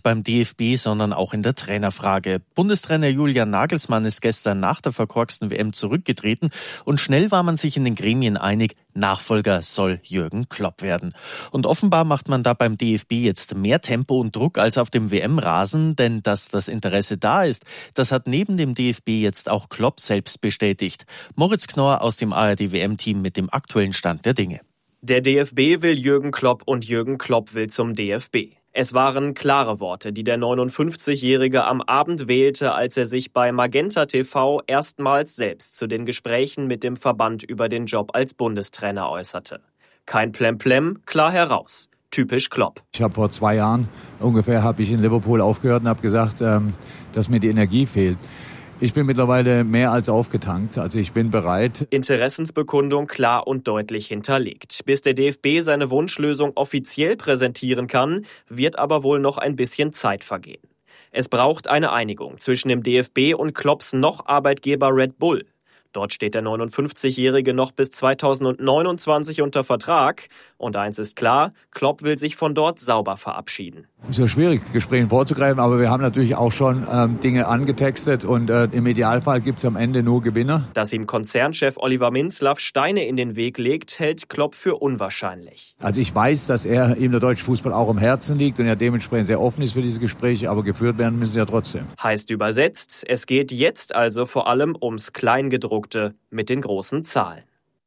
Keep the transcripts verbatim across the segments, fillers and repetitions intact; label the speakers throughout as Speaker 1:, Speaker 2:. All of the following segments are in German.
Speaker 1: beim D F B, sondern auch in der Trainerfrage. Bundestrainer Julian Nagelsmann ist gestern nach der verkorksten W M zurückgetreten und schnell war man sich in den Gremien einig, Nachfolger soll Jürgen Klopp werden. Und offenbar macht man da beim D F B jetzt mehr Tempo und Druck als auf dem W M-Rasen, denn dass das Interesse da ist, das hat neben dem D F B jetzt auch Klopp selbst bestätigt. Moritz Knorr aus dem A R D-W M-Team mit dem aktuellen Stand der Dinge.
Speaker 2: Der D F B will Jürgen Klopp und Jürgen Klopp will zum D F B. Es waren klare Worte, die der neunundfünfzigjährige am Abend wählte, als er sich bei Magenta T V erstmals selbst zu den Gesprächen mit dem Verband über den Job als Bundestrainer äußerte. Kein Plemplem, klar heraus. Typisch Klopp.
Speaker 3: Ich habe vor zwei Jahren ungefähr habe ich in Liverpool aufgehört und habe gesagt, ähm, dass mir die Energie fehlt. Ich bin mittlerweile mehr als aufgetankt, also ich bin bereit.
Speaker 2: Interessensbekundung klar und deutlich hinterlegt. Bis der D F B seine Wunschlösung offiziell präsentieren kann, wird aber wohl noch ein bisschen Zeit vergehen. Es braucht eine Einigung zwischen dem D F B und Klopps noch Arbeitgeber Red Bull. Dort steht der neunundfünfzigjährige noch bis zweitausendneunundzwanzig unter Vertrag. Und eins ist klar, Klopp will sich von dort sauber verabschieden.
Speaker 3: Es ist ja schwierig, Gesprächen vorzugreifen, aber wir haben natürlich auch schon ähm, Dinge angetextet und äh, im Idealfall gibt es am Ende nur Gewinner.
Speaker 2: Dass ihm Konzernchef Oliver Minzlaff Steine in den Weg legt, hält Klopp für unwahrscheinlich.
Speaker 3: Also ich weiß, dass er ihm der deutsche Fußball auch am Herzen liegt und er dementsprechend sehr offen ist für diese Gespräche, aber geführt werden müssen sie ja trotzdem.
Speaker 2: Heißt übersetzt, es geht jetzt also vor allem ums Kleingedruckte mit den großen Zahlen.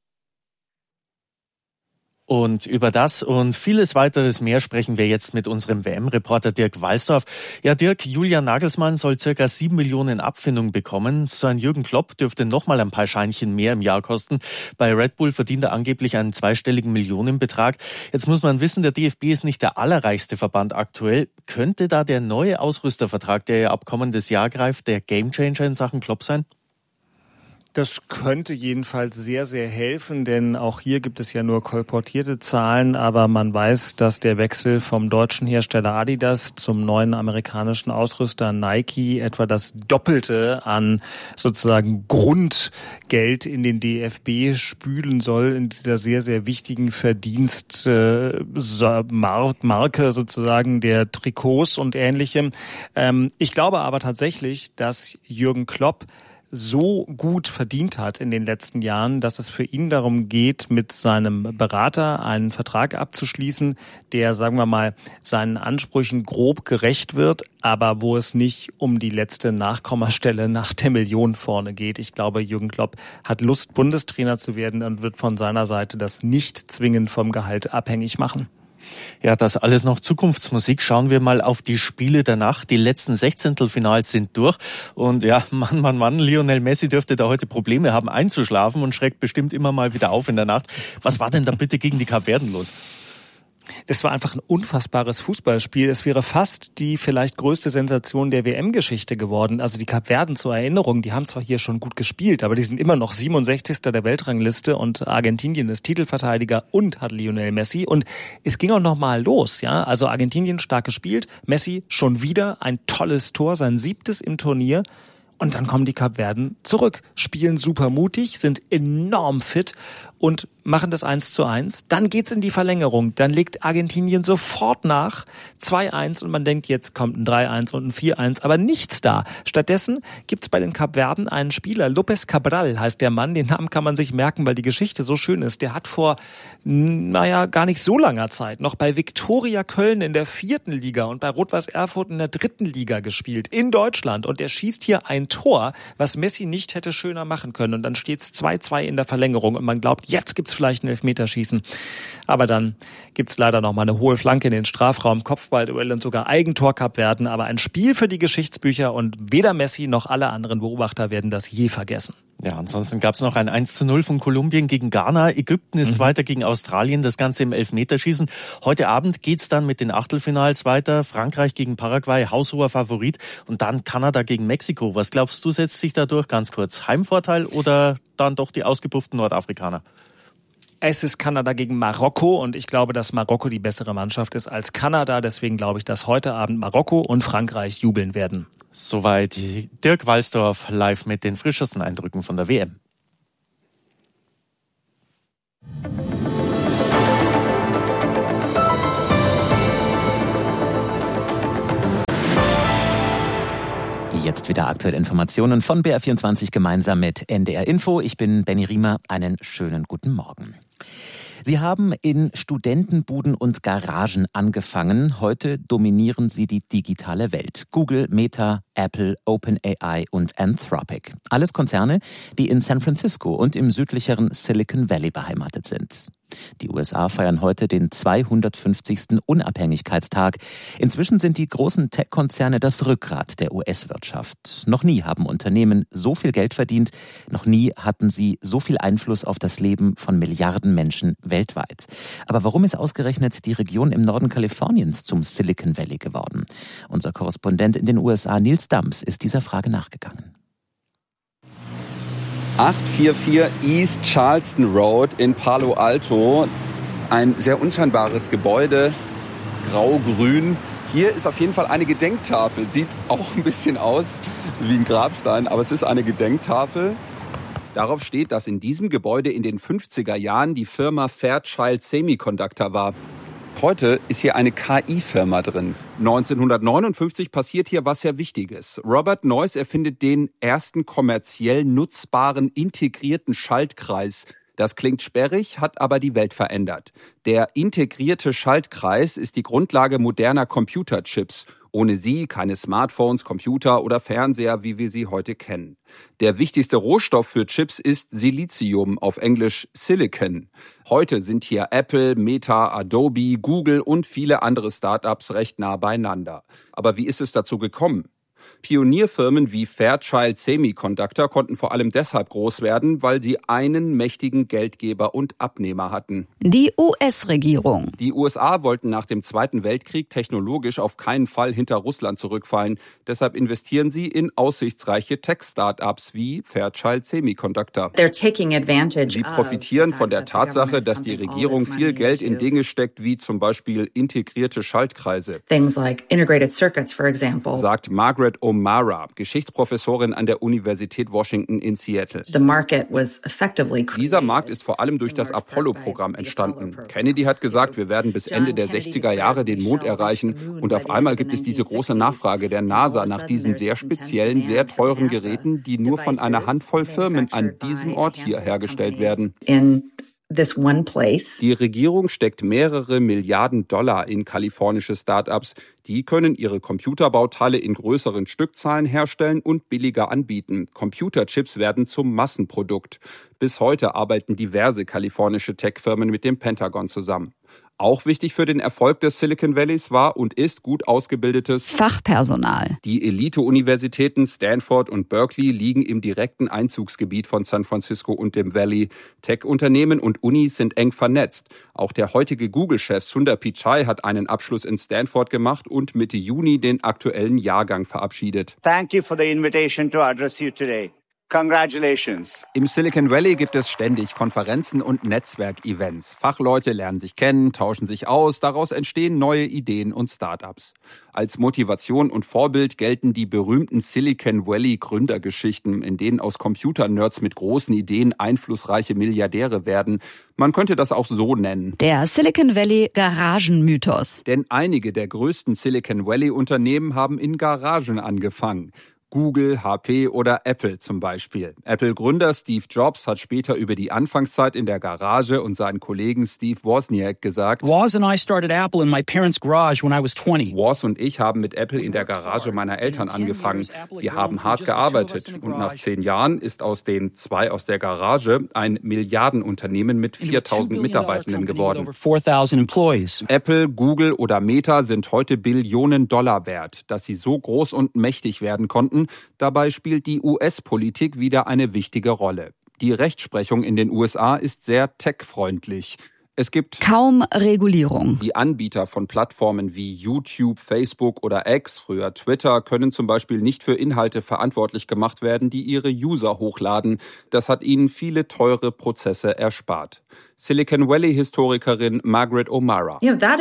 Speaker 1: Und über das und vieles weiteres mehr sprechen wir jetzt mit unserem W M-Reporter Dirk Walsdorf. Ja, Dirk, Julian Nagelsmann soll circa sieben Millionen Abfindung bekommen. So ein Jürgen Klopp dürfte nochmal ein paar Scheinchen mehr im Jahr kosten. Bei Red Bull verdient er angeblich einen zweistelligen Millionenbetrag. Jetzt muss man wissen, der D F B ist nicht der allerreichste Verband aktuell. Könnte da der neue Ausrüstervertrag, der ja ab kommendes Jahr greift, der Gamechanger in Sachen Klopp sein?
Speaker 4: Das könnte jedenfalls sehr, sehr helfen, denn auch hier gibt es ja nur kolportierte Zahlen, aber man weiß, dass der Wechsel vom deutschen Hersteller Adidas zum neuen amerikanischen Ausrüster Nike etwa das Doppelte an sozusagen Grundgeld in den D F B spülen soll, in dieser sehr, sehr wichtigen Verdienstmarke sozusagen der Trikots und Ähnlichem. Ich glaube aber tatsächlich, dass Jürgen Klopp so gut verdient hat in den letzten Jahren, dass es für ihn darum geht, mit seinem Berater einen Vertrag abzuschließen, der, sagen wir mal, seinen Ansprüchen grob gerecht wird, aber wo es nicht um die letzte Nachkommastelle nach der Million vorne geht. Ich glaube, Jürgen Klopp hat Lust, Bundestrainer zu werden und wird von seiner Seite das nicht zwingend vom Gehalt abhängig machen.
Speaker 1: Ja, das alles noch Zukunftsmusik. Schauen wir mal auf die Spiele der Nacht. Die letzten Sechzehntelfinals sind durch. Und ja, Mann, Mann, Mann, Lionel Messi dürfte da heute Probleme haben einzuschlafen und schreckt bestimmt immer mal wieder auf in der Nacht. Was war denn da bitte gegen die Kapverden los?
Speaker 4: Es war einfach ein unfassbares Fußballspiel. Es wäre fast die vielleicht größte Sensation der W M-Geschichte geworden. Also die Kapverden zur Erinnerung, die haben zwar hier schon gut gespielt, aber die sind immer noch siebenundsechzigster der Weltrangliste und Argentinien ist Titelverteidiger und hat Lionel Messi. Und es ging auch noch mal los, ja. Also Argentinien stark gespielt, Messi schon wieder ein tolles Tor, sein siebtes im Turnier. Und dann kommen die Kapverden zurück, spielen super mutig, sind enorm fit und machen das eins zu eins. Dann geht's in die Verlängerung. Dann legt Argentinien sofort nach. zwei eins und man denkt, jetzt kommt ein drei eins und ein vier eins, aber nichts da. Stattdessen gibt's bei den Kapverden einen Spieler, Lopez Cabral heißt der Mann. Den Namen kann man sich merken, weil die Geschichte so schön ist. Der hat vor, naja, gar nicht so langer Zeit noch bei Viktoria Köln in der vierten Liga und bei Rot-Weiß Erfurt in der dritten Liga gespielt, in Deutschland. Und der schießt hier ein Tor, was Messi nicht hätte schöner machen können. Und dann steht's zwei zwei in der Verlängerung und man glaubt, jetzt gibt's vielleicht ein Elfmeterschießen. Aber dann gibt's leider noch mal eine hohe Flanke in den Strafraum, Kopfballduell und sogar Eigentor Kapverden. Aber ein Spiel für die Geschichtsbücher und weder Messi noch alle anderen Beobachter werden das je vergessen.
Speaker 1: Ja, ansonsten gab's noch ein eins zu null von Kolumbien gegen Ghana. Ägypten ist mhm. weiter gegen Australien, das Ganze im Elfmeterschießen. Heute Abend geht's dann mit den Achtelfinals weiter. Frankreich gegen Paraguay, haushoher Favorit. Und dann Kanada gegen Mexiko. Was glaubst du, setzt sich da durch? Ganz kurz, Heimvorteil oder dann doch die ausgepufften Nordafrikaner?
Speaker 4: Es ist Kanada gegen Marokko und ich glaube, dass Marokko die bessere Mannschaft ist als Kanada. Deswegen glaube ich, dass heute Abend Marokko und Frankreich jubeln werden.
Speaker 1: Soweit Dirk Walsdorf live mit den frischesten Eindrücken von der W M.
Speaker 5: Jetzt wieder aktuelle Informationen von B R vierundzwanzig gemeinsam mit N D R Info. Ich bin Benny Riemer. Einen schönen guten Morgen. Sie haben in Studentenbuden und Garagen angefangen. Heute dominieren sie die digitale Welt. Google, Meta, Apple, OpenAI und Anthropic. Alles Konzerne, die in San Francisco und im südlicheren Silicon Valley beheimatet sind. Die U S A feiern heute den zweihundertfünfzigsten Unabhängigkeitstag. Inzwischen sind die großen Tech-Konzerne das Rückgrat der U S-Wirtschaft. Noch nie haben Unternehmen so viel Geld verdient, noch nie hatten sie so viel Einfluss auf das Leben von Milliarden Menschen weltweit. Aber warum ist ausgerechnet die Region im Norden Kaliforniens zum Silicon Valley geworden? Unser Korrespondent in den U S A, Nils Dams, ist dieser Frage nachgegangen.
Speaker 6: achthundertvierundvierzig East Charleston Road in Palo Alto. Ein sehr unscheinbares Gebäude, grau-grün. Hier ist auf jeden Fall eine Gedenktafel. Sieht auch ein bisschen aus wie ein Grabstein, aber es ist eine Gedenktafel. Darauf steht, dass in diesem Gebäude in den fünfziger Jahren die Firma Fairchild Semiconductor war. Heute ist hier eine K I-Firma drin. neunzehnhundertneunundfünfzig passiert hier was sehr Wichtiges. Robert Noyce erfindet den ersten kommerziell nutzbaren integrierten Schaltkreis. Das klingt sperrig, hat aber die Welt verändert. Der integrierte Schaltkreis ist die Grundlage moderner Computerchips. Ohne sie keine Smartphones, Computer oder Fernseher, wie wir sie heute kennen. Der wichtigste Rohstoff für Chips ist Silizium, auf Englisch Silicon. Heute sind hier Apple, Meta, Adobe, Google und viele andere Startups recht nah beieinander. Aber wie ist es dazu gekommen? Pionierfirmen wie Fairchild Semiconductor konnten vor allem deshalb groß werden, weil sie einen mächtigen Geldgeber und Abnehmer hatten.
Speaker 7: Die U S-Regierung.
Speaker 6: Die U S A wollten nach dem Zweiten Weltkrieg technologisch auf keinen Fall hinter Russland zurückfallen. Deshalb investieren sie in aussichtsreiche Tech-Startups wie Fairchild Semiconductor. Sie profitieren von der Tatsache, dass die Regierung viel Geld in Dinge steckt, wie zum Beispiel integrierte Schaltkreise. Sagt Margaret O'Mara, Geschichtsprofessorin an der Universität Washington in Seattle. Dieser Markt ist vor allem durch das Apollo-Programm entstanden. Kennedy hat gesagt, wir werden bis Ende der sechziger Jahre den Mond erreichen. Und auf einmal gibt es diese große Nachfrage der NASA nach diesen sehr speziellen, sehr teuren Geräten, die nur von einer Handvoll Firmen an diesem Ort hier hergestellt werden.
Speaker 7: This one place.
Speaker 6: Die Regierung steckt mehrere Milliarden Dollar in kalifornische Startups. Die können ihre Computerbauteile in größeren Stückzahlen herstellen und billiger anbieten. Computerchips werden zum Massenprodukt. Bis heute arbeiten diverse kalifornische Tech-Firmen mit dem Pentagon zusammen. Auch wichtig für den Erfolg des Silicon Valleys war und ist gut ausgebildetes
Speaker 7: Fachpersonal.
Speaker 6: Die Elite-Universitäten Stanford und Berkeley liegen im direkten Einzugsgebiet von San Francisco und dem Valley. Tech-Unternehmen und Unis sind eng vernetzt. Auch der heutige Google-Chef Sundar Pichai hat einen Abschluss in Stanford gemacht und Mitte Juni den aktuellen Jahrgang verabschiedet.
Speaker 8: Thank you for the invitation to address you today. Congratulations.
Speaker 6: Im Silicon Valley gibt es ständig Konferenzen und Netzwerkevents. Fachleute lernen sich kennen, tauschen sich aus, daraus entstehen neue Ideen und Startups. Als Motivation und Vorbild gelten die berühmten Silicon Valley Gründergeschichten, in denen aus Computernerds mit großen Ideen einflussreiche Milliardäre werden. Man könnte das auch so nennen.
Speaker 7: Der Silicon Valley Garagenmythos.
Speaker 6: Denn einige der größten Silicon Valley Unternehmen haben in Garagen angefangen. Google, H P oder Apple zum Beispiel. Apple-Gründer Steve Jobs hat später über die Anfangszeit in der Garage und seinen Kollegen Steve Wozniak gesagt:
Speaker 9: Woz and I started Apple in my parents' garage when I was twenty.
Speaker 6: Woz und ich haben mit Apple in der Garage meiner Eltern angefangen. Wir haben hart gearbeitet und nach zehn Jahren ist aus den zwei aus der Garage ein Milliardenunternehmen mit viertausend Mitarbeitenden geworden. Apple, Google oder Meta sind heute Billionen Dollar wert. Dass sie so groß und mächtig werden konnten, dabei spielt die U S-Politik wieder eine wichtige Rolle. Die Rechtsprechung in den U S A ist sehr tech-freundlich. Es gibt
Speaker 7: kaum Regulierung.
Speaker 6: Die Anbieter von Plattformen wie YouTube, Facebook oder X, früher Twitter, können zum Beispiel nicht für Inhalte verantwortlich gemacht werden, die ihre User hochladen. Das hat ihnen viele teure Prozesse erspart. Silicon Valley-Historikerin Margaret O'Mara.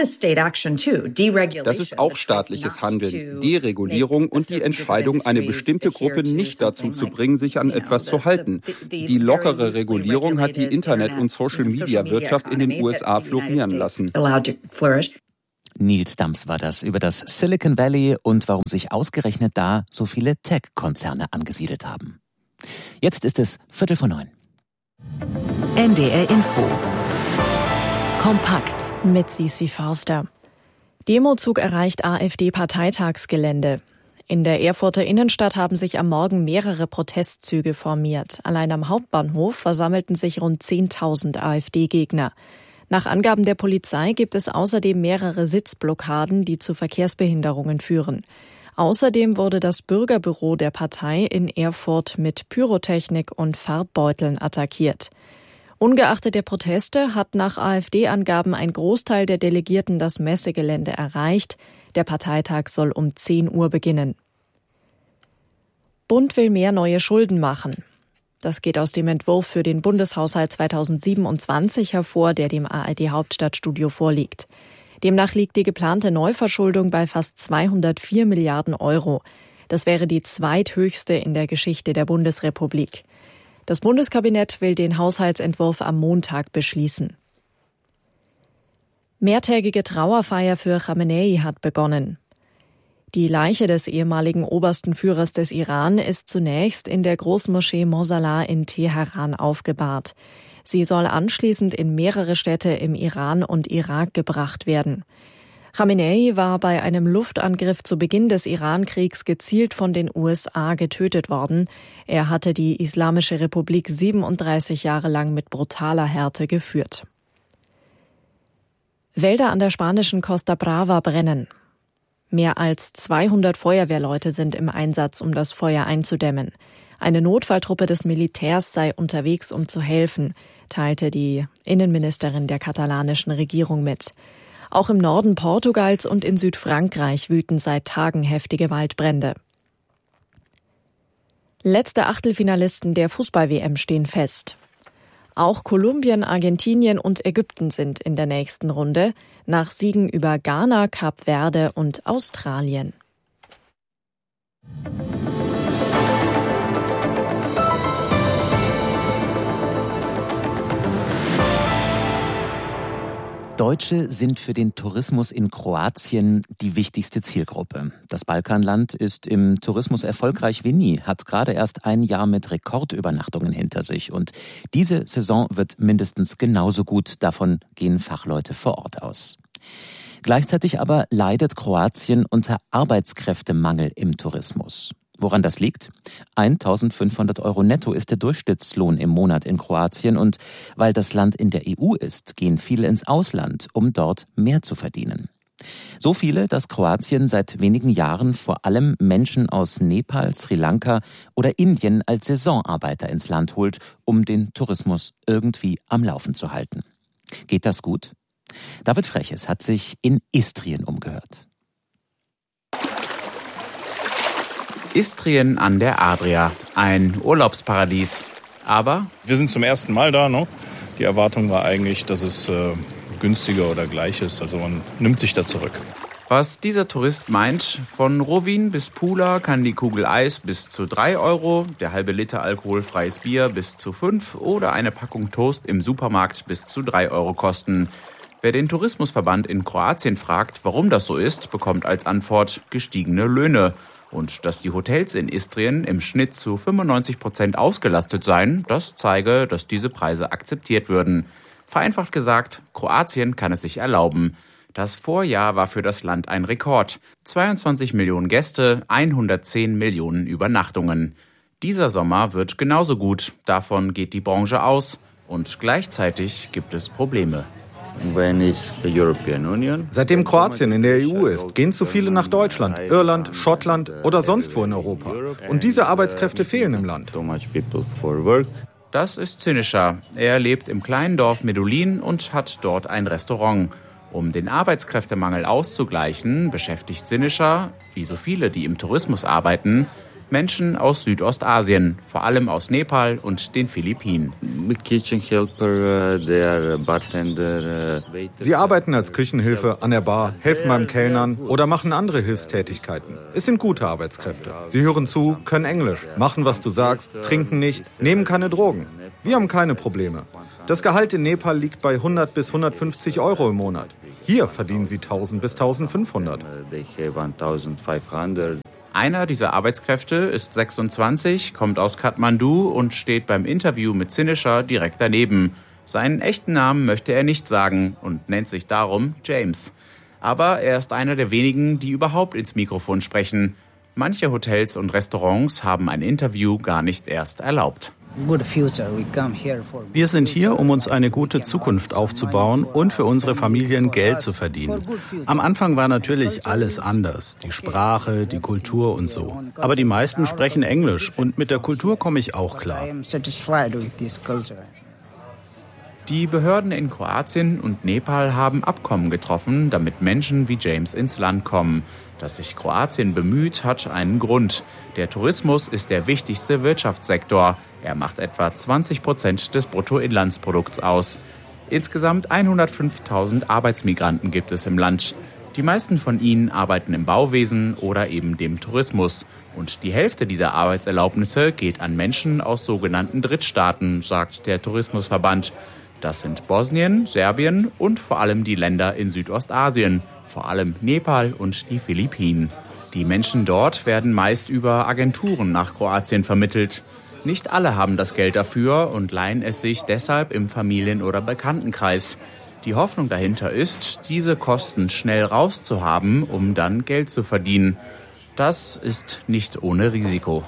Speaker 6: Das ist auch staatliches Handeln, Deregulierung und die Entscheidung, eine bestimmte Gruppe nicht dazu zu bringen, sich an etwas zu halten. Die lockere Regulierung hat die Internet- und Social-Media-Wirtschaft in den U S A florieren lassen.
Speaker 5: Nils Dams war das über das Silicon Valley und warum sich ausgerechnet da so viele Tech-Konzerne angesiedelt haben. Jetzt ist es Viertel vor neun.
Speaker 10: N D R Info. Kompakt.
Speaker 11: Mit Sisi Forster. Demozug erreicht AfD-Parteitagsgelände. In der Erfurter Innenstadt haben sich am Morgen mehrere Protestzüge formiert. Allein am Hauptbahnhof versammelten sich rund zehntausend AfD-Gegner. Nach Angaben der Polizei gibt es außerdem mehrere Sitzblockaden, die zu Verkehrsbehinderungen führen. Außerdem wurde das Bürgerbüro der Partei in Erfurt mit Pyrotechnik und Farbbeuteln attackiert. Ungeachtet der Proteste hat nach AfD-Angaben ein Großteil der Delegierten das Messegelände erreicht. Der Parteitag soll um zehn Uhr beginnen. Bund will mehr neue Schulden machen. Das geht aus dem Entwurf für den Bundeshaushalt zweitausendsiebenundzwanzig hervor, der dem A R D-Hauptstadtstudio vorliegt. Demnach liegt die geplante Neuverschuldung bei fast zweihundertvier Milliarden Euro. Das wäre die zweithöchste in der Geschichte der Bundesrepublik. Das Bundeskabinett will den Haushaltsentwurf am Montag beschließen. Mehrtägige Trauerfeier für Khamenei hat begonnen. Die Leiche des ehemaligen obersten Führers des Iran ist zunächst in der Großmoschee Mosala in Teheran aufgebahrt. Sie soll anschließend in mehrere Städte im Iran und Irak gebracht werden. Khamenei war bei einem Luftangriff zu Beginn des Irankriegs gezielt von den U S A getötet worden. Er hatte die Islamische Republik siebenunddreißig Jahre lang mit brutaler Härte geführt. Wälder an der spanischen Costa Brava brennen. Mehr als zweihundert Feuerwehrleute sind im Einsatz, um das Feuer einzudämmen. Eine Notfalltruppe des Militärs sei unterwegs, um zu helfen, teilte die Innenministerin der katalanischen Regierung mit. Auch im Norden Portugals und in Südfrankreich wüten seit Tagen heftige Waldbrände. Letzte Achtelfinalisten der Fußball-W M stehen fest. Auch Kolumbien, Argentinien und Ägypten sind in der nächsten Runde, nach Siegen über Ghana, Kap Verde und Australien.
Speaker 5: Deutsche sind für den Tourismus in Kroatien die wichtigste Zielgruppe. Das Balkanland ist im Tourismus erfolgreich wie nie, hat gerade erst ein Jahr mit Rekordübernachtungen hinter sich. Und diese Saison wird mindestens genauso gut, davon gehen Fachleute vor Ort aus. Gleichzeitig aber leidet Kroatien unter Arbeitskräftemangel im Tourismus. Woran das liegt? eintausendfünfhundert Euro netto ist der Durchschnittslohn im Monat in Kroatien und weil das Land in der E U ist, gehen viele ins Ausland, um dort mehr zu verdienen. So viele, dass Kroatien seit wenigen Jahren vor allem Menschen aus Nepal, Sri Lanka oder Indien als Saisonarbeiter ins Land holt, um den Tourismus irgendwie am Laufen zu halten. Geht das gut? David Freches hat sich in Istrien umgehört.
Speaker 12: Istrien an der Adria, ein Urlaubsparadies. Aber
Speaker 13: wir sind zum ersten Mal da. Ne? Die Erwartung war eigentlich, dass es äh, günstiger oder gleich ist. Also man nimmt sich da zurück.
Speaker 12: Was dieser Tourist meint, von Rovinj bis Pula kann die Kugel Eis bis zu drei Euro, der halbe Liter alkoholfreies Bier bis zu fünf oder eine Packung Toast im Supermarkt bis zu drei Euro kosten. Wer den Tourismusverband in Kroatien fragt, warum das so ist, bekommt als Antwort gestiegene Löhne. Und dass die Hotels in Istrien im Schnitt zu fünfundneunzig Prozent ausgelastet seien, das zeige, dass diese Preise akzeptiert würden. Vereinfacht gesagt, Kroatien kann es sich erlauben. Das Vorjahr war für das Land ein Rekord. zweiundzwanzig Millionen Gäste, hundertzehn Millionen Übernachtungen. Dieser Sommer wird genauso gut. Davon geht die Branche aus. Und gleichzeitig gibt es Probleme.
Speaker 14: Seitdem Kroatien in der E U ist, gehen zu viele nach Deutschland, Irland, Schottland oder sonst wo in Europa. Und diese Arbeitskräfte fehlen im Land.
Speaker 12: Das ist Synischa. Er lebt im kleinen Dorf Medulin und hat dort ein Restaurant. Um den Arbeitskräftemangel auszugleichen, beschäftigt Synischa, wie so viele, die im Tourismus arbeiten, Menschen aus Südostasien, vor allem aus Nepal und den Philippinen.
Speaker 14: Sie arbeiten als Küchenhilfe an der Bar, helfen beim Kellnern oder machen andere Hilfstätigkeiten. Es sind gute Arbeitskräfte. Sie hören zu, können Englisch, machen, was du sagst, trinken nicht, nehmen keine Drogen. Wir haben keine Probleme. Das Gehalt in Nepal liegt bei hundert bis hundertfünfzig Euro im Monat. Hier verdienen sie tausend bis eintausendfünfhundert.
Speaker 12: Einer dieser Arbeitskräfte ist sechsundzwanzig, kommt aus Kathmandu und steht beim Interview mit Sinischa direkt daneben. Seinen echten Namen möchte er nicht sagen und nennt sich darum James. Aber er ist einer der wenigen, die überhaupt ins Mikrofon sprechen. Manche Hotels und Restaurants haben ein Interview gar nicht erst erlaubt.
Speaker 15: Wir sind hier, um uns eine gute Zukunft aufzubauen und für unsere Familien Geld zu verdienen. Am Anfang war natürlich alles anders, die Sprache, die Kultur und so. Aber die meisten sprechen Englisch und mit der Kultur komme ich auch klar.
Speaker 12: Die Behörden in Kroatien und Nepal haben Abkommen getroffen, damit Menschen wie James ins Land kommen. Dass sich Kroatien bemüht, hat einen Grund. Der Tourismus ist der wichtigste Wirtschaftssektor. Er macht etwa zwanzig Prozent des Bruttoinlandsprodukts aus. Insgesamt hundertfünftausend Arbeitsmigranten gibt es im Land. Die meisten von ihnen arbeiten im Bauwesen oder eben dem Tourismus. Und die Hälfte dieser Arbeitserlaubnisse geht an Menschen aus sogenannten Drittstaaten, sagt der Tourismusverband. Das sind Bosnien, Serbien und vor allem die Länder in Südostasien, vor allem Nepal und die Philippinen. Die Menschen dort werden meist über Agenturen nach Kroatien vermittelt. Nicht alle haben das Geld dafür und leihen es sich deshalb im Familien- oder Bekanntenkreis. Die Hoffnung dahinter ist, diese Kosten schnell rauszuhaben, um dann Geld zu verdienen. Das ist nicht ohne Risiko.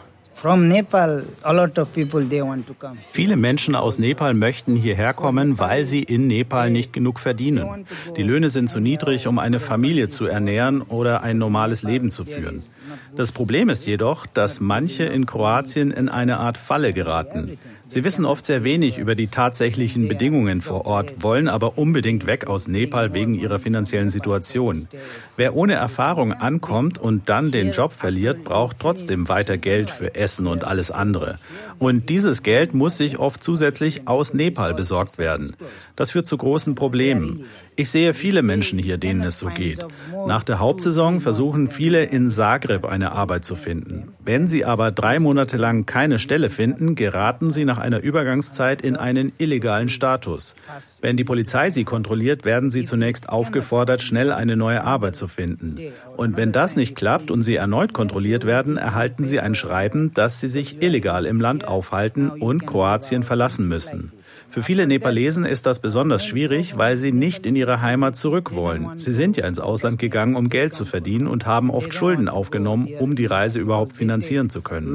Speaker 15: Viele Menschen aus Nepal möchten hierher kommen, weil sie in Nepal nicht genug verdienen. Die Löhne sind zu niedrig, um eine Familie zu ernähren oder ein normales Leben zu führen. Das Problem ist jedoch, dass manche in Kroatien in eine Art Falle geraten. Sie wissen oft sehr wenig über die tatsächlichen Bedingungen vor Ort, wollen aber unbedingt weg aus Nepal wegen ihrer finanziellen Situation. Wer ohne Erfahrung ankommt und dann den Job verliert, braucht trotzdem weiter Geld für Essen und alles andere. Und dieses Geld muss sich oft zusätzlich aus Nepal besorgt werden. Das führt zu großen Problemen. Ich sehe viele Menschen hier, denen es so geht. Nach der Hauptsaison versuchen viele in Zagreb eine Arbeit zu finden. Wenn sie aber drei Monate lang keine Stelle finden, geraten sie nach einer Übergangszeit in einen illegalen Status. Wenn die Polizei sie kontrolliert, werden sie zunächst aufgefordert, schnell eine neue Arbeit zu finden. Und wenn das nicht klappt und sie erneut kontrolliert werden, erhalten sie ein Schreiben, dass sie sich illegal im Land aufhalten und Kroatien verlassen müssen. Für viele Nepalesen ist das besonders schwierig, weil sie nicht in ihre Heimat zurück wollen. Sie sind ja ins Ausland gegangen, um Geld zu verdienen und haben oft Schulden aufgenommen, um die Reise überhaupt finanzieren zu können.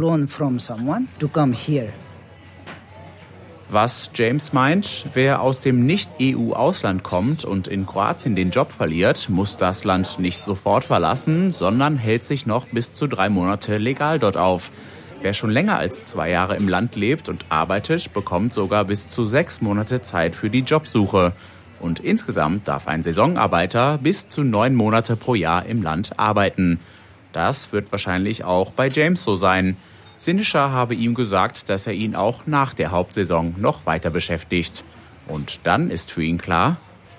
Speaker 12: Was James meint, wer aus dem Nicht-E U-Ausland kommt und in Kroatien den Job verliert, muss das Land nicht sofort verlassen, sondern hält sich noch bis zu drei Monate legal dort auf. Wer schon länger als zwei Jahre im Land lebt und arbeitet, bekommt sogar bis zu sechs Monate Zeit für die Jobsuche. Und insgesamt darf ein Saisonarbeiter bis zu neun Monate pro Jahr im Land arbeiten. Das wird wahrscheinlich auch bei James so sein. Sinischa habe ihm gesagt, dass er ihn auch nach der Hauptsaison noch weiter beschäftigt. Und dann ist für ihn klar: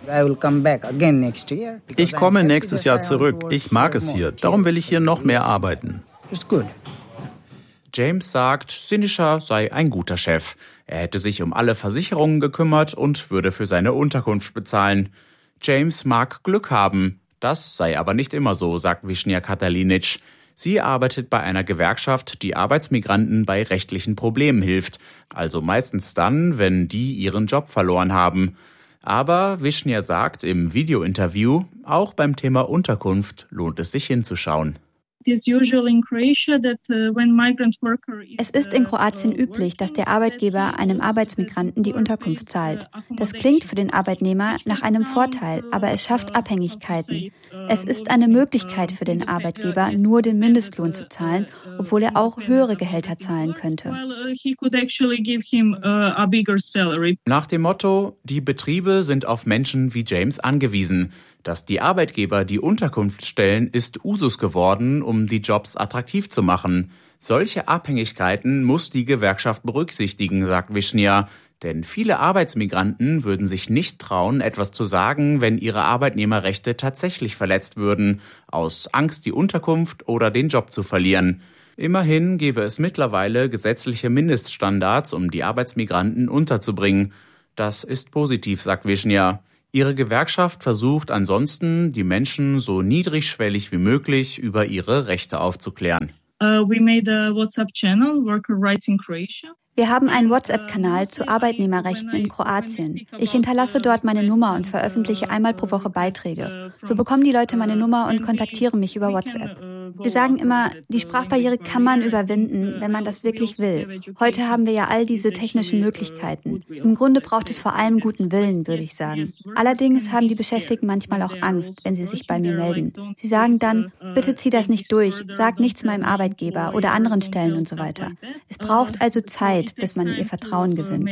Speaker 15: Ich komme nächstes Jahr zurück. Ich mag es hier. Darum will ich hier noch mehr arbeiten.
Speaker 12: James sagt, Sinischa sei ein guter Chef. Er hätte sich um alle Versicherungen gekümmert und würde für seine Unterkunft bezahlen. James mag Glück haben. Das sei aber nicht immer so, sagt Višnja Katalinic. Sie arbeitet bei einer Gewerkschaft, die Arbeitsmigranten bei rechtlichen Problemen hilft. Also meistens dann, wenn die ihren Job verloren haben. Aber Višnja sagt im Videointerview, auch beim Thema Unterkunft lohnt es sich hinzuschauen.
Speaker 16: Es ist in Kroatien üblich, dass der Arbeitgeber einem Arbeitsmigranten die Unterkunft zahlt. Das klingt für den Arbeitnehmer nach einem Vorteil, aber es schafft Abhängigkeiten. Es ist eine Möglichkeit für den Arbeitgeber, nur den Mindestlohn zu zahlen, obwohl er auch höhere Gehälter zahlen könnte.
Speaker 12: Nach dem Motto, die Betriebe sind auf Menschen wie James angewiesen. Dass die Arbeitgeber die Unterkunft stellen, ist Usus geworden, um die Jobs attraktiv zu machen. Solche Abhängigkeiten muss die Gewerkschaft berücksichtigen, sagt Višnja. Denn viele Arbeitsmigranten würden sich nicht trauen, etwas zu sagen, wenn ihre Arbeitnehmerrechte tatsächlich verletzt würden, aus Angst, die Unterkunft oder den Job zu verlieren. Immerhin gäbe es mittlerweile gesetzliche Mindeststandards, um die Arbeitsmigranten unterzubringen. Das ist positiv, sagt Višnja. Ihre Gewerkschaft versucht ansonsten, die Menschen so niedrigschwellig wie möglich über ihre Rechte aufzuklären.
Speaker 17: Uh, we made a WhatsApp channel, Worker Rights in Croatia.
Speaker 16: Wir haben einen WhatsApp-Kanal zu Arbeitnehmerrechten in Kroatien. Ich hinterlasse dort meine Nummer und veröffentliche einmal pro Woche Beiträge. So bekommen die Leute meine Nummer und kontaktieren mich über WhatsApp. Wir sagen immer, die Sprachbarriere kann man überwinden, wenn man das wirklich will. Heute haben wir ja all diese technischen Möglichkeiten. Im Grunde braucht es vor allem guten Willen, würde ich sagen. Allerdings haben die Beschäftigten manchmal auch Angst, wenn sie sich bei mir melden. Sie sagen dann, bitte zieh das nicht durch, sag nichts meinem Arbeitgeber oder anderen Stellen und so weiter. Es braucht also Zeit, bis man ihr Vertrauen gewinnt.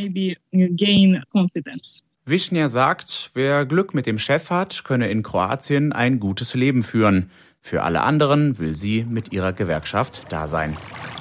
Speaker 12: Wisnia sagt, wer Glück mit dem Chef hat, könne in Kroatien ein gutes Leben führen. Für alle anderen will sie mit ihrer Gewerkschaft da sein.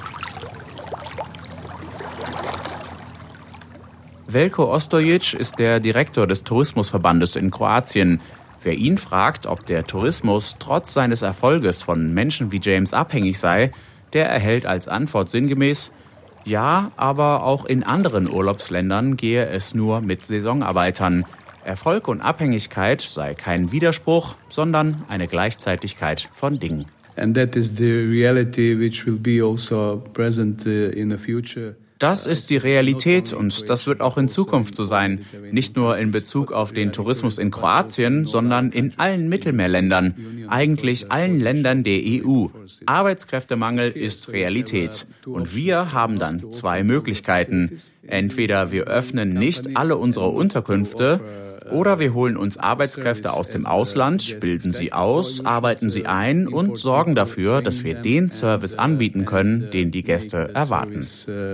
Speaker 12: Veljko Ostojic ist der Direktor des Tourismusverbandes in Kroatien. Wer ihn fragt, ob der Tourismus trotz seines Erfolges von Menschen wie James abhängig sei, der erhält als Antwort sinngemäß: Ja, aber auch in anderen Urlaubsländern gehe es nur mit Saisonarbeitern. Erfolg und Abhängigkeit sei kein Widerspruch, sondern eine Gleichzeitigkeit von Dingen.
Speaker 18: And that is the reality which will be also present in the future.
Speaker 12: Das ist die Realität und das wird auch in Zukunft so sein. Nicht nur in Bezug auf den Tourismus in Kroatien, sondern in allen Mittelmeerländern, eigentlich allen Ländern der E U. Arbeitskräftemangel ist Realität. Und wir haben dann zwei Möglichkeiten. Entweder wir öffnen nicht alle unsere Unterkünfte, oder wir holen uns Arbeitskräfte aus dem Ausland, bilden sie aus, arbeiten sie ein und sorgen dafür, dass wir den Service anbieten können, den die Gäste erwarten.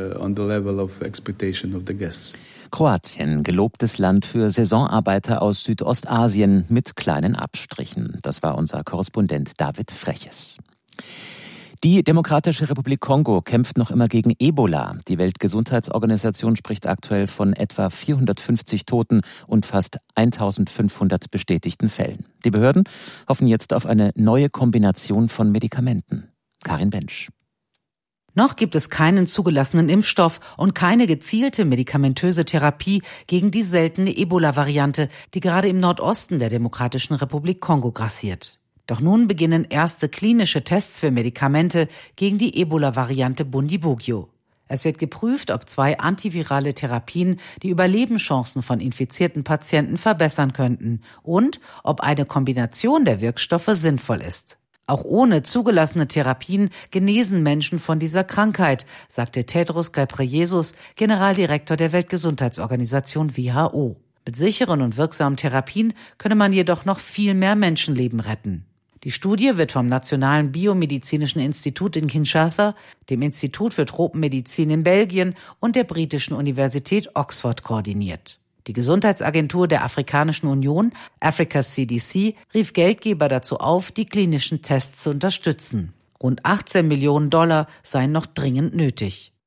Speaker 5: Kroatien, gelobtes Land für Saisonarbeiter aus Südostasien mit kleinen Abstrichen. Das war unser Korrespondent David Freches. Die Demokratische Republik Kongo kämpft noch immer gegen Ebola. Die Weltgesundheitsorganisation spricht aktuell von etwa vierhundertfünfzig Toten und fast eintausendfünfhundert bestätigten Fällen. Die Behörden hoffen jetzt auf eine neue Kombination von Medikamenten. Karin Bensch.
Speaker 19: Noch gibt es keinen zugelassenen Impfstoff und keine gezielte medikamentöse Therapie gegen die seltene Ebola-Variante, die gerade im Nordosten der Demokratischen Republik Kongo grassiert. Doch nun beginnen erste klinische Tests für Medikamente gegen die Ebola-Variante Bundibugyo. Es wird geprüft, ob zwei antivirale Therapien die Überlebenschancen von infizierten Patienten verbessern könnten und ob eine Kombination der Wirkstoffe sinnvoll ist. Auch ohne zugelassene Therapien genesen Menschen von dieser Krankheit, sagte Tedros Ghebreyesus, Generaldirektor der Weltgesundheitsorganisation W H O. Mit sicheren und wirksamen Therapien könne man jedoch noch viel mehr Menschenleben retten. Die Studie wird vom Nationalen Biomedizinischen Institut in Kinshasa, dem Institut für Tropenmedizin in Belgien und der britischen Universität Oxford koordiniert. Die Gesundheitsagentur der Afrikanischen Union, Africa C D C, rief Geldgeber dazu auf, die klinischen Tests zu unterstützen. Rund achtzehn Millionen Dollar seien noch dringend nötig.